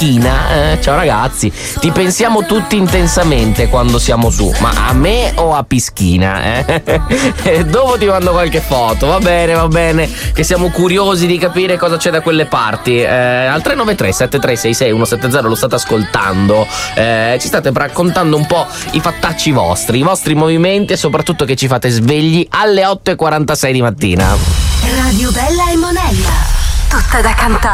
Pischina. Ciao ragazzi, ti pensiamo tutti intensamente quando siamo su, ma a me o a Pischina? Dopo ti mando qualche foto, va bene, che siamo curiosi di capire cosa c'è da quelle parti. Al 393 7366 170 lo state ascoltando, ci state raccontando un po' i fattacci vostri, i vostri movimenti e soprattutto che ci fate svegli alle 8:46 di mattina. Radio Bella e Monella, tutta da cantare.